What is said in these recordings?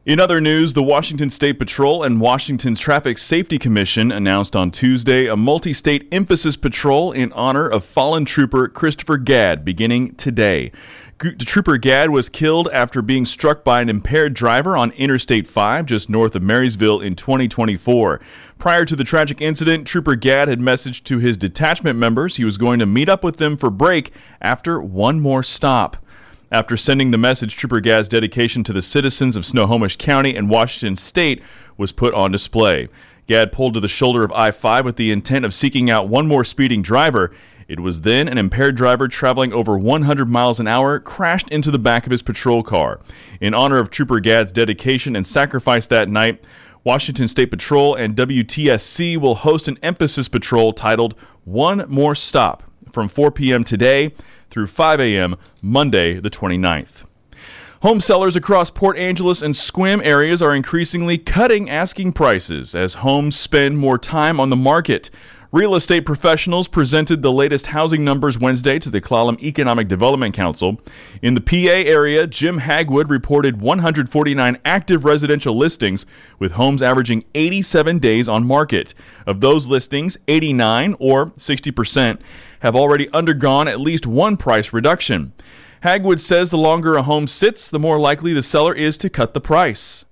In other news, the Washington State Patrol and Washington's Traffic Safety Commission announced on Tuesday a multi-state emphasis patrol in honor of fallen trooper Christopher Gadd beginning today. Trooper Gadd was killed after being struck by an impaired driver on Interstate 5 just north of Marysville in 2024. Prior to the tragic incident, Trooper Gadd had messaged to his detachment members he was going to meet up with them for break after one more stop. After sending the message, Trooper Gadd's dedication to the citizens of Snohomish County and Washington State was put on display. Gadd pulled to the shoulder of I-5 with the intent of seeking out one more speeding driver. It was then an impaired driver traveling over 100 miles an hour crashed into the back of his patrol car. In honor of Trooper Gadd's dedication and sacrifice that night, Washington State Patrol and WTSC will host an emphasis patrol titled One More Stop from 4 p.m. today through 5 a.m. Monday the 29th. Home sellers across Port Angeles and Sequim areas are increasingly cutting asking prices as homes spend more time on the market. Real estate professionals presented the latest housing numbers Wednesday to the Clallam Economic Development Council. In the PA area, Jim Hagwood reported 149 active residential listings, with homes averaging 87 days on market. Of those listings, 89, or 60%, have already undergone at least one price reduction. Hagwood says the longer a home sits, the more likely the seller is to cut the price.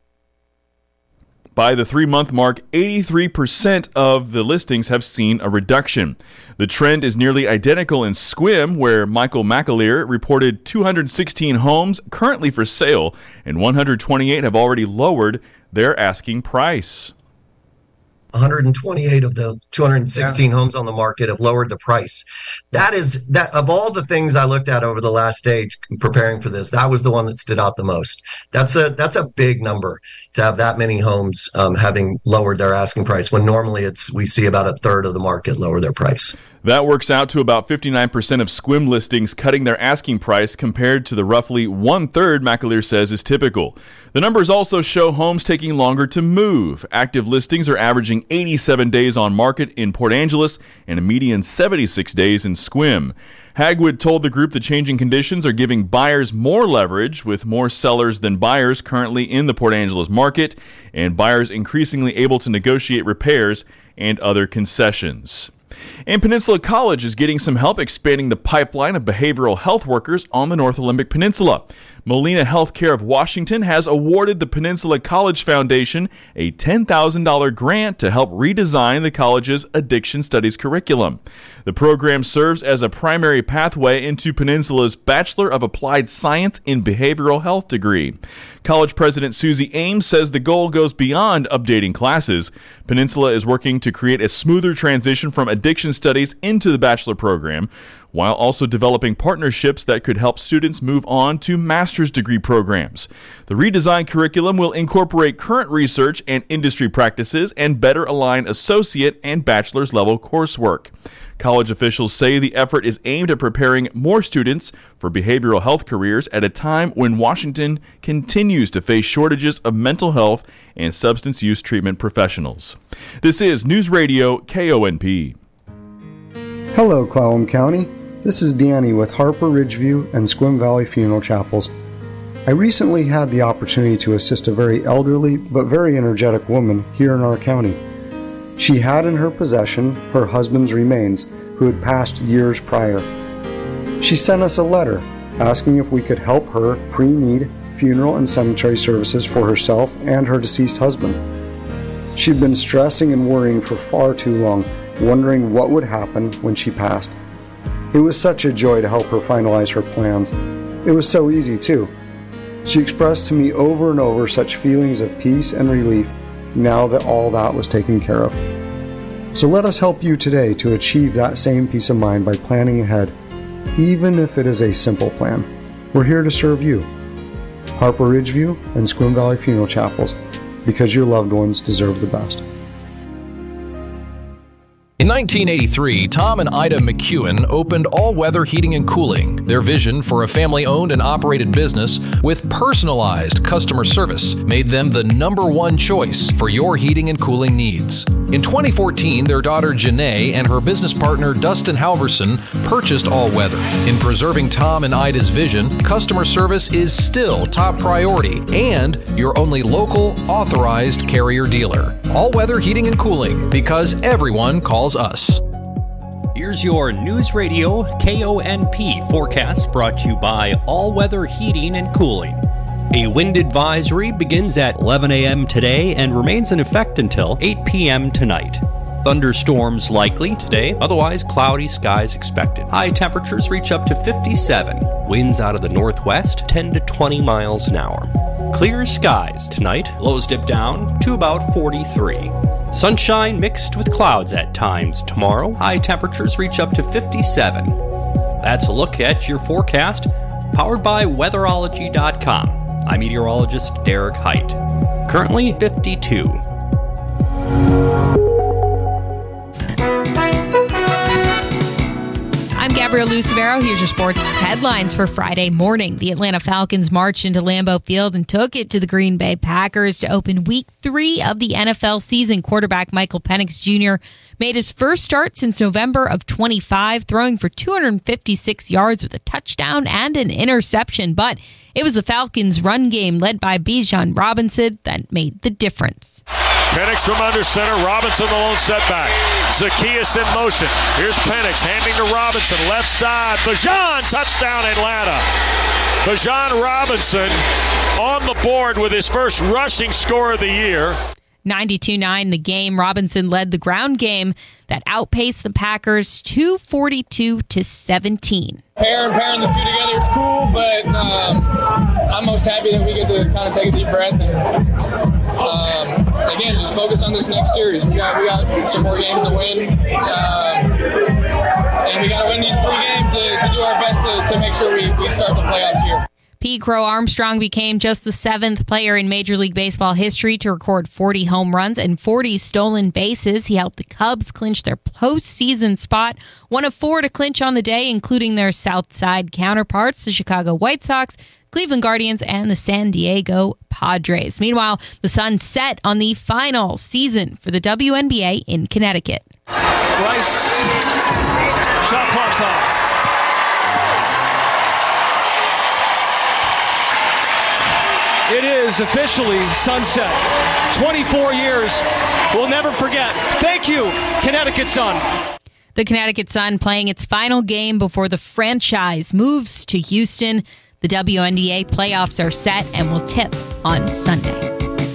By the 3-month mark, 83% of the listings have seen a reduction. The trend is nearly identical in Sequim, where Michael McAleer reported 216 homes currently for sale, and 128 have already lowered their asking price. 128 of the 216 homes on the market have lowered the price. That of all the things I looked at over the last day preparing for this, that was the one that stood out the most. That's a big number to have that many homes having lowered their asking price, when normally we see about a third of the market lower their price. That works out to about 59% of Sequim listings cutting their asking price, compared to the roughly one-third McAleer says is typical. The numbers also show homes taking longer to move. Active listings are averaging 87 days on market in Port Angeles and a median 76 days in Sequim. Hagwood told the group the changing conditions are giving buyers more leverage, with more sellers than buyers currently in the Port Angeles market, and buyers increasingly able to negotiate repairs and other concessions. And Peninsula College is getting some help expanding the pipeline of behavioral health workers on the North Olympic Peninsula. Molina Healthcare of Washington has awarded the Peninsula College Foundation a $10,000 grant to help redesign the college's addiction studies curriculum. The program serves as a primary pathway into Peninsula's Bachelor of Applied Science in Behavioral Health degree. College President Susie Ames says the goal goes beyond updating classes. Peninsula is working to create a smoother transition from addiction studies into the bachelor program, while also developing partnerships that could help students move on to master's degree programs. The redesigned curriculum will incorporate current research and industry practices and better align associate and bachelor's level coursework. College officials say the effort is aimed at preparing more students for behavioral health careers at a time when Washington continues to face shortages of mental health and substance use treatment professionals. This is News Radio KONP. Hello, Clallam County. This is Danny with Harper Ridgeview and Sequim Valley Funeral Chapels. I recently had the opportunity to assist a very elderly but very energetic woman here in our county. She had in her possession her husband's remains, who had passed years prior. She sent us a letter asking if we could help her pre-need funeral and cemetery services for herself and her deceased husband. She'd been stressing and worrying for far too long, wondering what would happen when she passed. It was such a joy to help her finalize her plans. It was so easy, too. She expressed to me over and over such feelings of peace and relief now that all that was taken care of. So let us help you today to achieve that same peace of mind by planning ahead, even if it is a simple plan. We're here to serve you. Harper Ridgeview and Sequim Valley Funeral Chapels, because your loved ones deserve the best. In 1983, Tom and Ida McEwen opened All Weather Heating and Cooling. Their vision for a family-owned and operated business with personalized customer service made them the #1 choice for your heating and cooling needs. In 2014, their daughter Janae and her business partner Dustin Halverson purchased All Weather. In preserving Tom and Ida's vision, customer service is still top priority and your only local authorized Carrier dealer. All Weather Heating and Cooling, because everyone calls us. Here's your News Radio KONP forecast, brought to you by All Weather Heating and Cooling. A wind advisory begins at 11 a.m. today and remains in effect until 8 p.m. tonight. Thunderstorms likely today, otherwise cloudy skies expected. High temperatures reach up to 57. Winds out of the northwest 10 to 20 miles an hour. Clear skies tonight. Lows dip down to about 43. Sunshine mixed with clouds at times tomorrow. High temperatures reach up to 57. That's a look at your forecast, powered by weatherology.com. I'm meteorologist Derek Height. Currently 52. I'm Gabrielle Lucivero. Here's your sports headlines for Friday morning. The Atlanta Falcons marched into Lambeau Field and took it to the Green Bay Packers to open Week 3 of the NFL season. Quarterback Michael Penix Jr. made his first start since November of 25, throwing for 256 yards with a touchdown and an interception. But it was the Falcons' run game led by Bijan Robinson that made the difference. Penix from under center. Robinson the lone setback. Zacchaeus in motion. Here's Penix handing to Robinson. Left side. Bijan, touchdown Atlanta. Bijan Robinson on the board with his first rushing score of the year. 92-9 the game. Robinson led the ground game that outpaced the Packers 242-17. Pairing the two together is cool, but I'm most happy that we get to kind of take a deep breath and again just focus on this next series. We got some more games to win, and we got to win these 3 games to do our best to make sure we start the playoffs here. P. Crow Armstrong became just the 7th player in Major League Baseball history to record 40 home runs and 40 stolen bases. He helped the Cubs clinch their postseason spot, one of 4 to clinch on the day, including their South Side counterparts, the Chicago White Sox, Cleveland Guardians, and the San Diego Padres. Meanwhile, the sun set on the final season for the WNBA in Connecticut. Rice, shot clock's off. It is officially sunset. 24 years. We'll never forget. Thank you, Connecticut Sun. The Connecticut Sun playing its final game before the franchise moves to Houston. The WNBA playoffs are set and will tip on Sunday.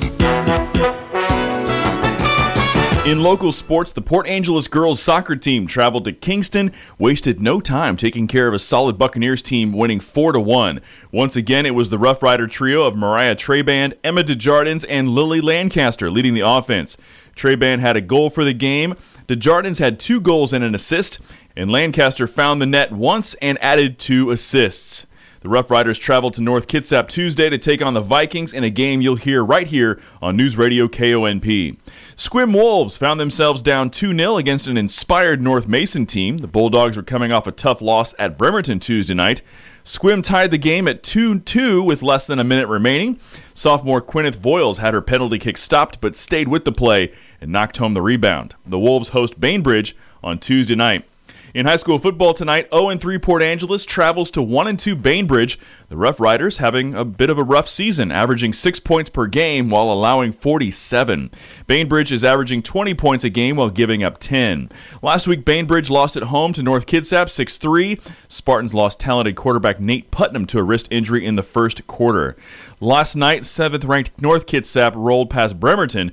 In local sports, the Port Angeles girls soccer team traveled to Kingston, wasted no time taking care of a solid Buccaneers team, winning 4-1. Once again, it was the Rough Rider trio of Mariah Traband, Emma Desjardins, and Lily Lancaster leading the offense. Traband had a goal for the game, Desjardins had 2 goals and an assist, and Lancaster found the net once and added 2 assists. The Rough Riders traveled to North Kitsap Tuesday to take on the Vikings in a game you'll hear right here on News Radio KONP. Sequim Wolves found themselves down 2-0 against an inspired North Mason team. The Bulldogs were coming off a tough loss at Bremerton Tuesday night. Sequim tied the game at 2-2 with less than a minute remaining. Sophomore Gwyneth Voiles had her penalty kick stopped but stayed with the play and knocked home the rebound. The Wolves host Bainbridge on Tuesday night. In high school football tonight, 0-3 Port Angeles travels to 1-2 Bainbridge. The Rough Riders having a bit of a rough season, averaging 6 points per game while allowing 47. Bainbridge is averaging 20 points a game while giving up 10. Last week, Bainbridge lost at home to North Kitsap 6-3. Spartans lost talented quarterback Nate Putnam to a wrist injury in the first quarter. Last night, 7th-ranked North Kitsap rolled past Bremerton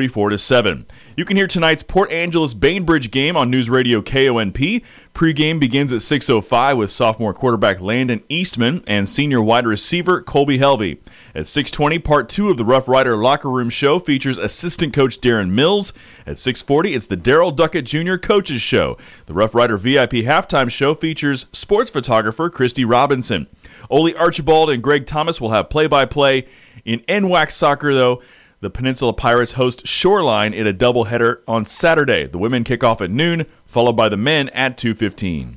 44-7. You can hear tonight's Port Angeles Bainbridge game on News Radio KONP. Pre-game begins at 6:05 with sophomore quarterback Landon Eastman and senior wide receiver Colby Helvey. At 6:20, part 2 of the Rough Rider Locker Room Show features assistant coach Darren Mills. At 6:40, it's the Darrell Duckett Jr. Coaches Show. The Rough Rider VIP Halftime Show features sports photographer Christy Robinson. Ole Archibald and Greg Thomas will have play-by-play. In NWAC soccer, though, the Peninsula Pirates host Shoreline in a doubleheader on Saturday. The women kick off at noon, followed by the men at 2:15.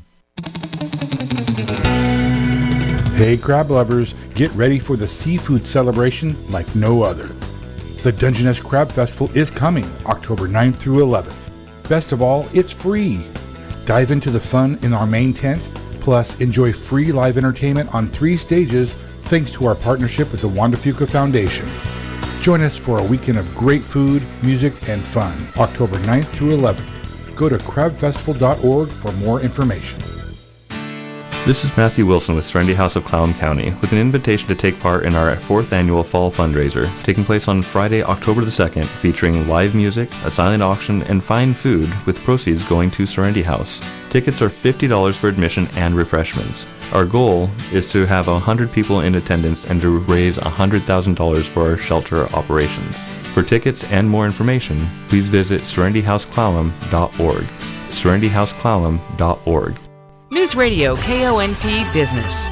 Hey, crab lovers, get ready for the seafood celebration like no other. The Dungeness Crab Festival is coming October 9th through 11th. Best of all, it's free. Dive into the fun in our main tent, plus enjoy free live entertainment on 3 stages thanks to our partnership with the Wanda Fuqua Foundation. Join us for a weekend of great food, music, and fun, October 9th through 11th. Go to crabfestival.org for more information. This is Matthew Wilson with Serenity House of Clallam County with an invitation to take part in our 4th annual fall fundraiser taking place on Friday, October the 2nd, featuring live music, a silent auction, and fine food with proceeds going to Serenity House. Tickets are $50 for admission and refreshments. Our goal is to have 100 people in attendance and to raise $100,000 for our shelter operations. For tickets and more information, please visit serenityhouseclallam.org. serenityhouseclallam.org. News Radio KONP Business.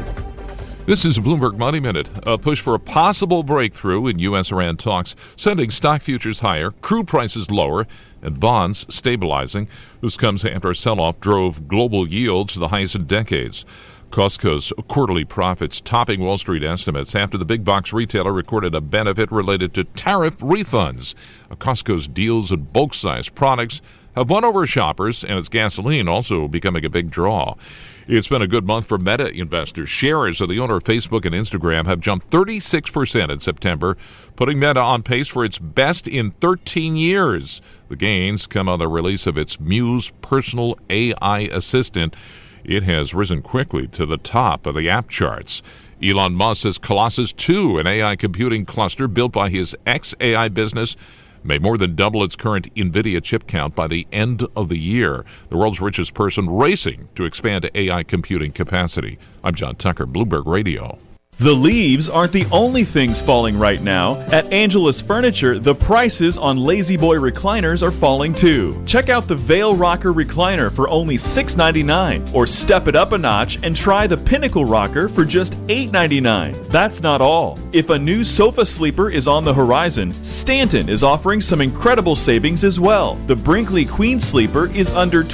This is Bloomberg Money Minute. A push for a possible breakthrough in U.S.-Iran talks, sending stock futures higher, crude prices lower, and bonds stabilizing. This comes after a sell-off drove global yields to the highest in decades. Costco's quarterly profits topping Wall Street estimates after the big box retailer recorded a benefit related to tariff refunds. Costco's deals in bulk-sized products have won over shoppers, and its gasoline also becoming a big draw. It's been a good month for Meta investors. Shares of the owner of Facebook and Instagram have jumped 36% in September, putting Meta on pace for its best in 13 years. The gains come on the release of its Muse personal AI assistant. It has risen quickly to the top of the app charts. Elon Musk says Colossus 2, an AI computing cluster built by his xAI business, may more than double its current NVIDIA chip count by the end of the year. The world's richest person racing to expand AI computing capacity. I'm John Tucker, Bloomberg Radio. The leaves aren't the only things falling right now. At Angelus Furniture, the prices on Lazy Boy recliners are falling too. Check out the Veil Rocker recliner for only $6.99, or step it up a notch and try the Pinnacle Rocker for just $8.99. That's not all. If a new sofa sleeper is on the horizon, Stanton is offering some incredible savings as well. The Brinkley Queen Sleeper is under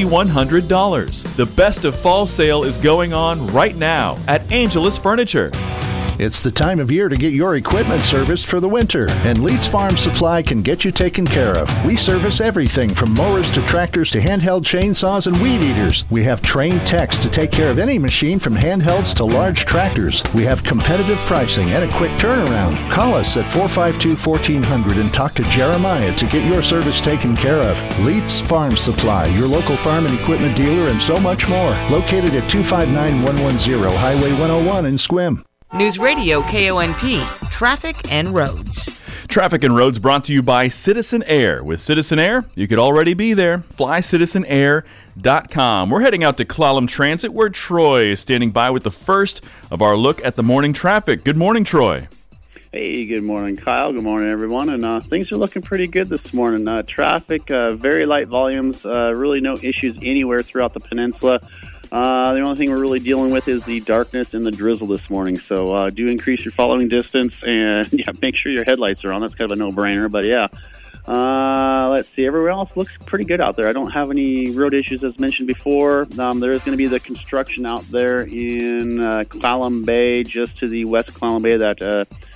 $2,100. The best of fall sale is going on right now at Angelus Furniture. It's the time of year to get your equipment serviced for the winter, and Leeds Farm Supply can get you taken care of. We service everything from mowers to tractors to handheld chainsaws and weed eaters. We have trained techs to take care of any machine from handhelds to large tractors. We have competitive pricing and a quick turnaround. Call us at 452-1400 and talk to Jeremiah to get your service taken care of. Leeds Farm Supply, your local farm and equipment dealer, and so much more. Located at 259-110 Highway 101 in Sequim. News Radio KONP, Traffic and Roads. Traffic and Roads brought to you by Citizen Air. With Citizen Air, you could already be there. FlyCitizenAir.com. We're heading out to Clallam Transit, where Troy is standing by with the first of our look at the morning traffic. Good morning, Troy. Hey, good morning, Kyle. Good morning, everyone. And things are looking pretty good this morning. Traffic, very light volumes, really no issues anywhere throughout the peninsula. The only thing we're really dealing with is the darkness and the drizzle this morning. So do increase your following distance and make sure your headlights are on. That's kind of a no-brainer, but let's see. Everywhere else looks pretty good out there. I don't have any road issues as mentioned before. There is going to be the construction out there in Clallam Bay, just to the west of Clallam Bay, that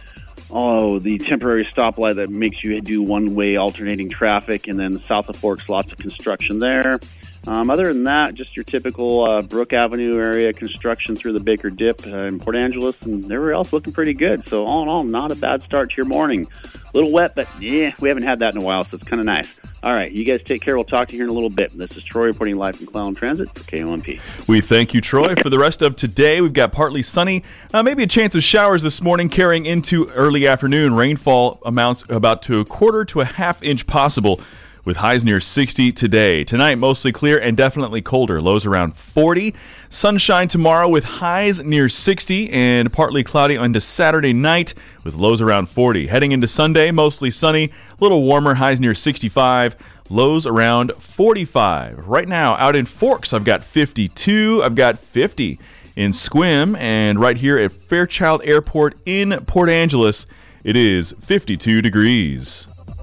the temporary stoplight that makes you do one-way alternating traffic, and then south of Forks, lots of construction there. Other than that, just your typical Brook Avenue area construction through the Baker Dip in Port Angeles, and everywhere else looking pretty good. So all in all, not a bad start to your morning. A little wet, but we haven't had that in a while, so it's kind of nice. All right, you guys take care. We'll talk to you here in a little bit. This is Troy reporting live from Clallam Transit for KONP. We thank you, Troy. For the rest of today, we've got partly sunny, maybe a chance of showers this morning carrying into early afternoon. Rainfall amounts about to a quarter to a half inch possible, with highs near 60 today. Tonight, mostly clear and definitely colder. Lows around 40. Sunshine tomorrow with highs near 60 and partly cloudy into Saturday night with lows around 40. Heading into Sunday, mostly sunny, a little warmer, highs near 65. Lows around 45. Right now, out in Forks, I've got 52. I've got 50 in Sequim. And right here at Fairchild Airport in Port Angeles, it is 52 degrees.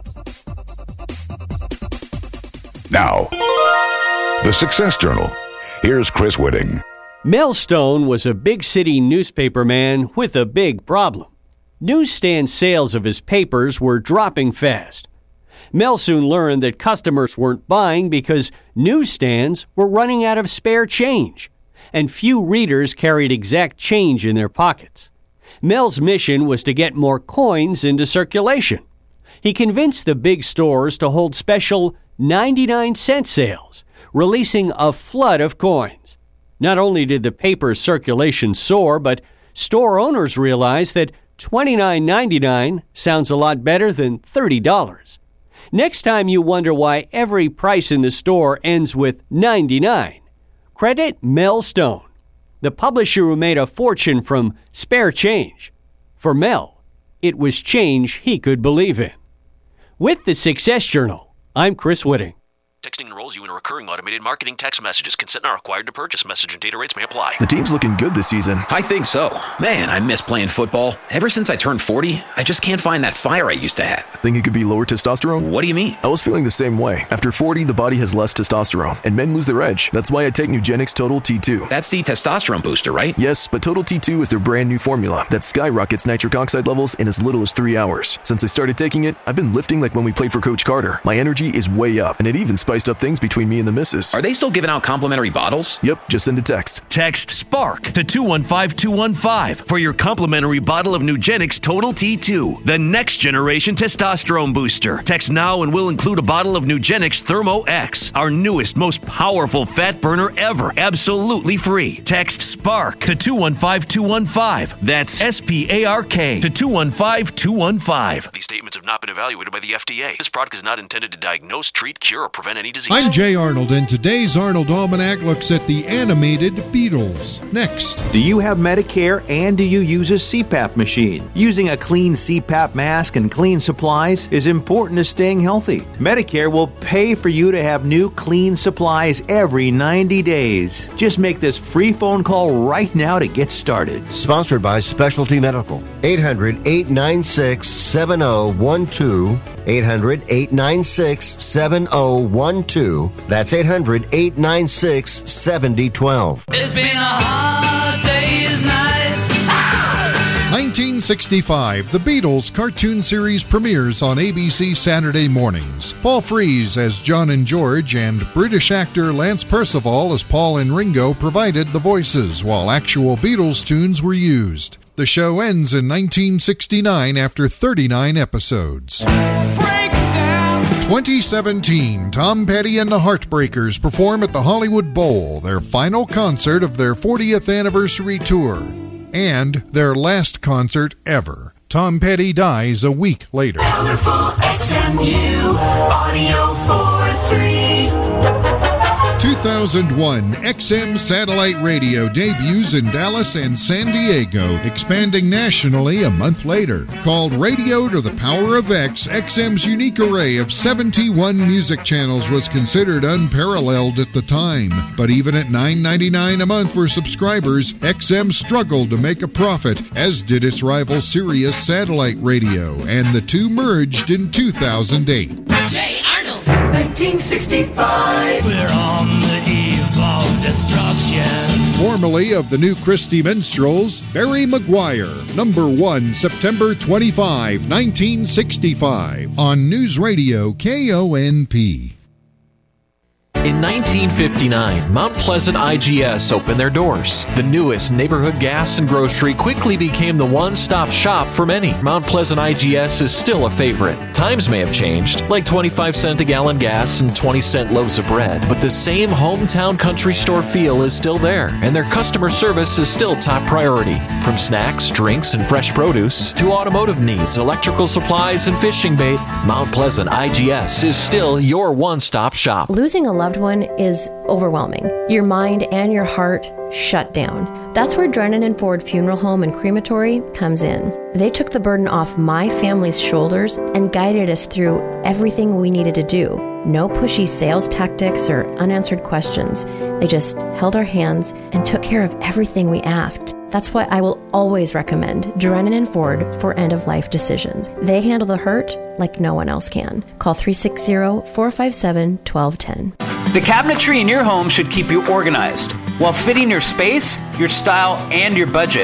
Now, the Success Journal. Here's Chris Whitting. Mel Stone was a big city newspaper man with a big problem. newsstand sales of his papers were dropping fast. Mel soon learned that customers weren't buying because newsstands were running out of spare change, and few readers carried exact change in their pockets. Mel's mission was to get more coins into circulation. He convinced the big stores to hold special 99-cent sales, releasing a flood of coins. Not only did the paper's circulation soar, but store owners realized that $29.99 sounds a lot better than $30. Next time you wonder why every price in the store ends with 99, credit Mel Stone, the publisher who made a fortune from spare change. For Mel, it was change he could believe in. With the Success Journal, I'm Chris Whitting. Texting enrolls you in a recurring automated marketing text messages. Consent not required to purchase. Message and data rates may apply. The team's looking good this season. I think so. Man, I miss playing football. Ever since I turned 40, I just can't find that fire I used to have. Think it could be lower testosterone? What do you mean? I was feeling the same way. After 40, the body has less testosterone, and men lose their edge. That's why I take Nugenix Total T2. That's the testosterone booster, right? Yes, but Total T2 is their brand new formula that skyrockets nitric oxide levels in as little as 3 hours. Since I started taking it, I've been lifting like when we played for Coach Carter. My energy is way up, and it even spiced up things between me and the missus. Are they still giving out complimentary bottles? Yep, just send a text. Text SPARK to 215-215 for your complimentary bottle of Nugenix Total T2, the next generation testosterone booster. Text now and we'll include a bottle of Nugenix Thermo X, our newest, most powerful fat burner ever, absolutely free. Text SPARK to 215-215. That's SPARK to 215-215. These statements have not been evaluated by the FDA. This product is not intended to diagnose, treat, cure, or prevent any disease. I'm Jay Arnold, and today's Arnold Almanac looks at the animated Beatles. Next. Do you have Medicare and do you use a CPAP machine? Using a clean CPAP mask and clean supplies is important to staying healthy. Medicare will pay for you to have new clean supplies every 90 days. Just make this free phone call right now to get started. Sponsored by Specialty Medical. 800-896-7012. 800-896-7012. That's 800-896-7012. It's been a hard day's night. 1965, the Beatles cartoon series premieres on ABC Saturday mornings. Paul Frees as John and George and British actor Lance Percival as Paul and Ringo provided the voices, while actual Beatles tunes were used. The show ends in 1969 after 39 episodes. 2017, Tom Petty and the Heartbreakers perform at the Hollywood Bowl, their final concert of their 40th anniversary tour, and their last concert ever. Tom Petty dies a week later. Colorful XMU Audio 43. 2001, XM Satellite Radio debuts in Dallas and San Diego, expanding nationally a month later. Called Radio to the Power of X, XM's unique array of 71 music channels was considered unparalleled at the time. But even at $9.99 a month for subscribers, XM struggled to make a profit, as did its rival Sirius Satellite Radio, and the two merged in 2008. Jay Arnold, 1965. We're on the eve of destruction. Formerly of the New Christie Minstrels, Barry Maguire, number 1, September 25, 1965, on News Radio KONP. In 1959, Mount Pleasant IGS opened their doors. The newest neighborhood gas and grocery quickly became the one-stop shop for many. Mount Pleasant IGS is still a favorite. Times may have changed, like 25-cent a gallon gas and 20-cent loaves of bread, but the same hometown country store feel is still there, and their customer service is still top priority. From snacks, drinks, and fresh produce to automotive needs, electrical supplies, and fishing bait, Mount Pleasant IGS is still your one-stop shop. Losing a loved one is overwhelming. Your mind and your heart shut down. That's where Drennan and Ford Funeral Home and Crematory comes in. They took the burden off my family's shoulders and guided us through everything we needed to do. No pushy sales tactics or unanswered questions. They just held our hands and took care of everything we asked. That's why I will always recommend Drennan and Ford for end-of-life decisions. They handle the hurt like no one else can. Call 360-457-1210. The cabinetry in your home should keep you organized while fitting your space, your style, and your budget.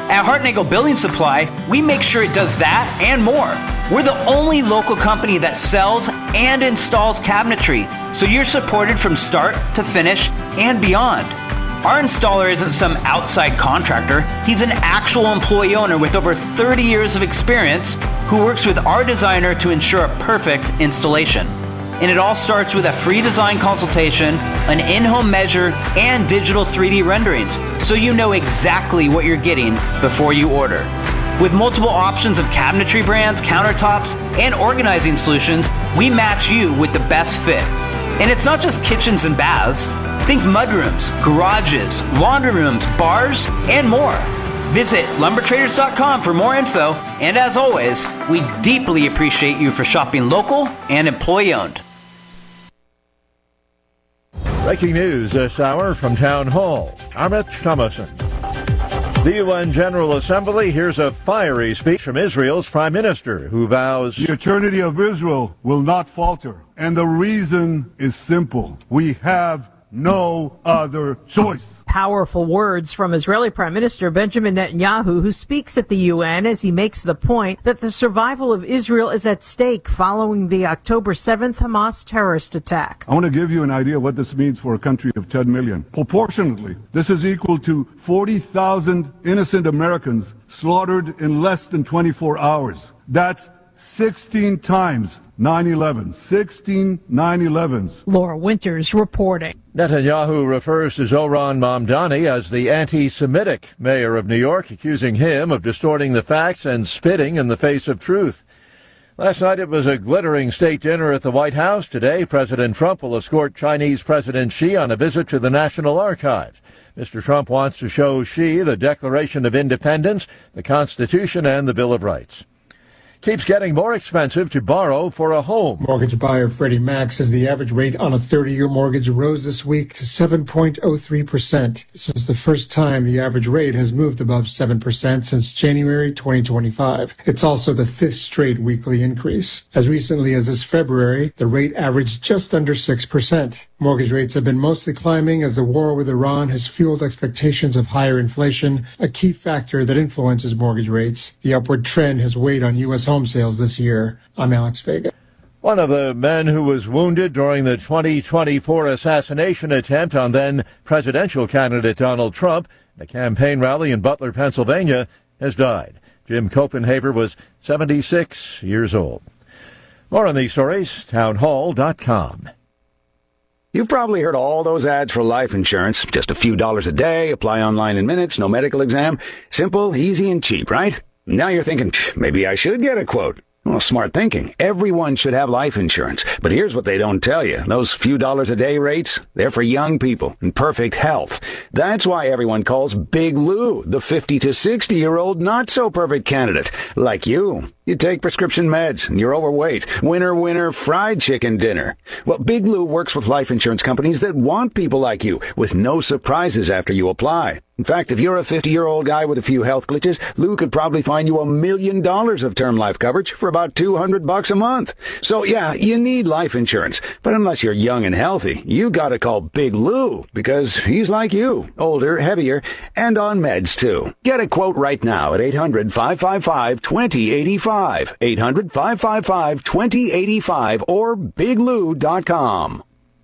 At Hartnagel Building Supply, we make sure it does that and more. We're the only local company that sells and installs cabinetry, so you're supported from start to finish and beyond. Our installer isn't some outside contractor. He's an actual employee owner with over 30 years of experience who works with our designer to ensure a perfect installation. And it all starts with a free design consultation, an in-home measure, and digital 3D renderings, so you know exactly what you're getting before you order. With multiple options of cabinetry brands, countertops, and organizing solutions, we match you with the best fit. And it's not just kitchens and baths. Think mudrooms, garages, laundry rooms, bars, and more. Visit lumbertraders.com for more info. And as always, we deeply appreciate you for shopping local and employee-owned. Breaking news this hour from Town Hall. Amit Thomason. The UN General Assembly hears a fiery speech from Israel's Prime Minister, who vows the eternity of Israel will not falter. And the reason is simple. We have no other choice. Powerful words from Israeli Prime Minister Benjamin Netanyahu, who speaks at the UN as he makes the point that the survival of Israel is at stake following the October 7th Hamas terrorist attack. I want to give you an idea of what this means for a country of 10 million. Proportionately, this is equal to 40,000 innocent Americans slaughtered in less than 24 hours. That's 16 times 9/11. 16 9/11s. Laura Winters reporting. Netanyahu refers to Zohran Mamdani as the anti-Semitic mayor of New York, accusing him of distorting the facts and spitting in the face of truth. Last night it was a glittering state dinner at the White House. Today, President Trump will escort Chinese President Xi on a visit to the National Archives. Mr. Trump wants to show Xi the Declaration of Independence, the Constitution, and the Bill of Rights. Keeps getting more expensive to borrow for a home. Mortgage buyer Freddie Mac says the average rate on a 30-year mortgage rose this week to 7.03%. This is the first time the average rate has moved above 7% since January 2025. It's also the fifth straight weekly increase. As recently as this February, the rate averaged just under 6%. Mortgage rates have been mostly climbing as the war with Iran has fueled expectations of higher inflation, a key factor that influences mortgage rates. The upward trend has weighed on U.S. home sales this year. I'm Alex Vega. One of the men who was wounded during the 2024 assassination attempt on then presidential candidate Donald Trump at a campaign rally in Butler, Pennsylvania, has died. Jim Copenhaver was 76 years old. More on these stories, townhall.com. You've probably heard all those ads for life insurance. Just a few dollars a day, apply online in minutes, no medical exam. Simple, easy, and cheap, right? Now you're thinking, maybe I should get a quote. Well, smart thinking. Everyone should have life insurance. But here's what they don't tell you. Those few dollars a day rates, they're for young people in perfect health. That's why everyone calls Big Lou the 50 to 60-year-old not-so-perfect candidate, like you. You take prescription meds, and you're overweight. Winner, winner, fried chicken dinner. Well, Big Lou works with life insurance companies that want people like you, with no surprises after you apply. In fact, if you're a 50-year-old guy with a few health glitches, Lou could probably find you $1 million of term life coverage for about $200 a month. So yeah, you need life insurance. But unless you're young and healthy, you gotta call Big Lou, because he's like you, older, heavier, and on meds too. Get a quote right now at 800-555-2085. 800-555-2085 or biglou.com.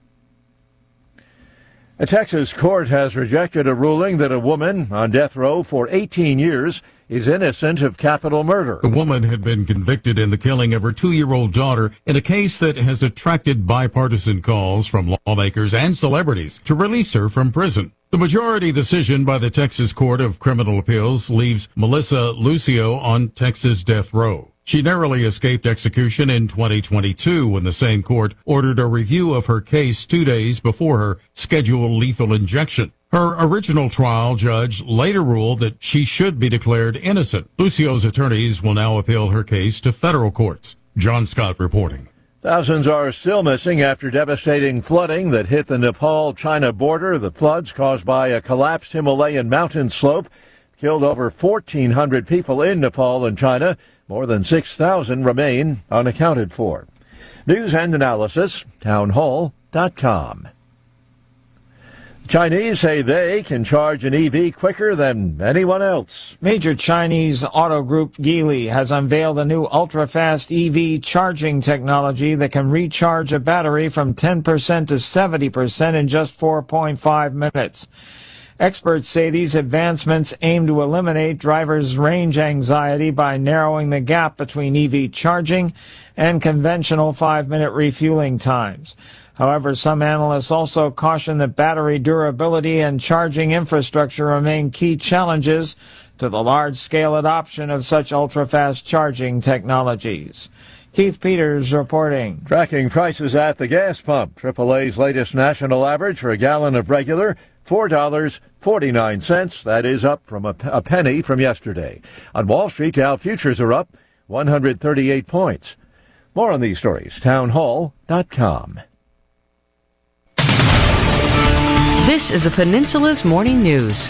A Texas court has rejected a ruling that a woman on death row for 18 years is innocent of capital murder. The woman had been convicted in the killing of her 2-year-old daughter in a case that has attracted bipartisan calls from lawmakers and celebrities to release her from prison. The majority decision by the Texas Court of Criminal Appeals leaves Melissa Lucio on Texas death row. She narrowly escaped execution in 2022 when the same court ordered a review of her case 2 days before her scheduled lethal injection. Her original trial judge later ruled that she should be declared innocent. Lucio's attorneys will now appeal her case to federal courts. John Scott reporting. Thousands are still missing after devastating flooding that hit the Nepal-China border. The floods caused by a collapsed Himalayan mountain slope killed over 1,400 people in Nepal and China. More than 6,000 remain unaccounted for. News and analysis, townhall.com. Chinese say they can charge an EV quicker than anyone else. Major Chinese auto group Geely has unveiled a new ultra-fast EV charging technology that can recharge a battery from 10% to 70% in just 4.5 minutes. Experts say these advancements aim to eliminate drivers' range anxiety by narrowing the gap between EV charging and conventional 5-minute refueling times. However, some analysts also caution that battery durability and charging infrastructure remain key challenges to the large-scale adoption of such ultra-fast charging technologies. Keith Peters reporting. Tracking prices at the gas pump. AAA's latest national average for a gallon of regular, $4.49. That is up from a penny from yesterday. On Wall Street, Dow futures are up 138 points. More on these stories, townhall.com. This is the Peninsula's Morning News.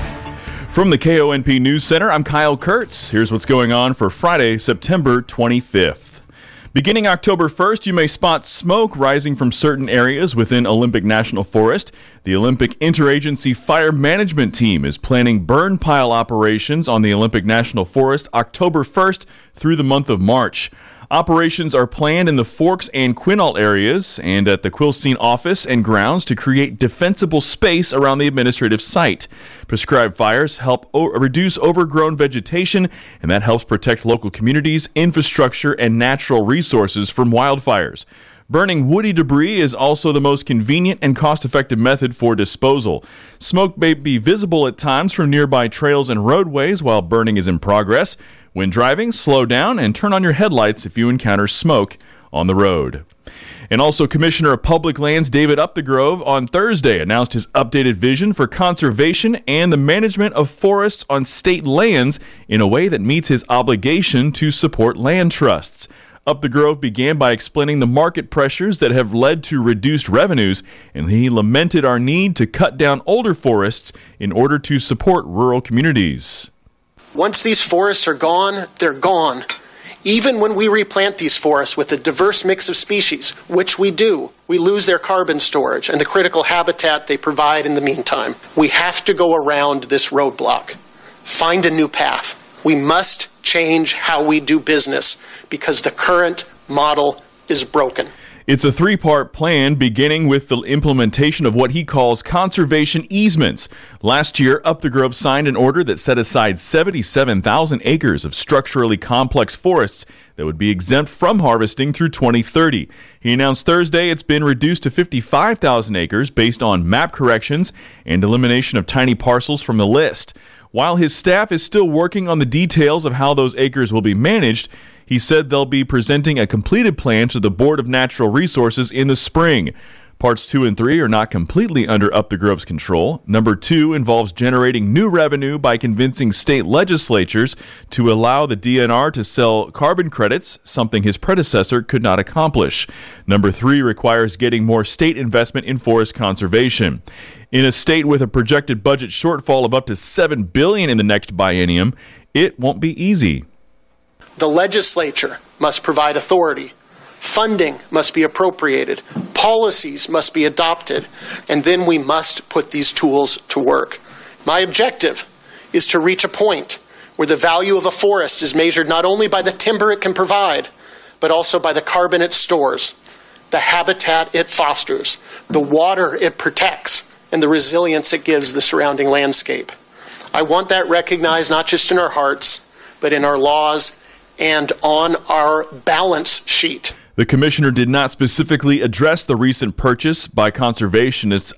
From the KONP News Center, I'm Kyle Kurtz. Here's what's going on for Friday, September 25th. Beginning October 1st, you may spot smoke rising from certain areas within Olympic National Forest. The Olympic Interagency Fire Management Team is planning burn pile operations on the Olympic National Forest October 1st through the month of March. Operations are planned in the Forks and Quinault areas and at the Quilcene office and grounds to create defensible space around the administrative site. Prescribed fires help reduce overgrown vegetation, and that helps protect local communities, infrastructure, and natural resources from wildfires. Burning woody debris is also the most convenient and cost-effective method for disposal. Smoke may be visible at times from nearby trails and roadways while burning is in progress. When driving, slow down and turn on your headlights if you encounter smoke on the road. And also, Commissioner of Public Lands David Upthegrove on Thursday announced his updated vision for conservation and the management of forests on state lands in a way that meets his obligation to support land trusts. Upthegrove began by explaining the market pressures that have led to reduced revenues, and he lamented our need to cut down older forests in order to support rural communities. Once these forests are gone, they're gone. Even when we replant these forests with a diverse mix of species, which we do, we lose their carbon storage and the critical habitat they provide in the meantime. We have to go around this roadblock, find a new path. We must change how we do business because the current model is broken. It's a three-part plan beginning with the implementation of what he calls conservation easements. Last year, Upthegrove signed an order that set aside 77,000 acres of structurally complex forests that would be exempt from harvesting through 2030. He announced Thursday it's been reduced to 55,000 acres based on map corrections and elimination of tiny parcels from the list. While his staff is still working on the details of how those acres will be managed, he said they'll be presenting a completed plan to the Board of Natural Resources in the spring. Parts 2 and 3 are not completely under Upthegrove's control. Number 2 involves generating new revenue by convincing state legislatures to allow the DNR to sell carbon credits, something his predecessor could not accomplish. Number 3 requires getting more state investment in forest conservation. In a state with a projected budget shortfall of up to $7 billion in the next biennium, it won't be easy. The legislature must provide authority. Funding must be appropriated. Policies must be adopted. And then we must put these tools to work. My objective is to reach a point where the value of a forest is measured not only by the timber it can provide, but also by the carbon it stores, the habitat it fosters, the water it protects, and the resilience it gives the surrounding landscape. I want that recognized not just in our hearts, but in our laws and on our balance sheet. The commissioner did not specifically address the recent purchase by conservationists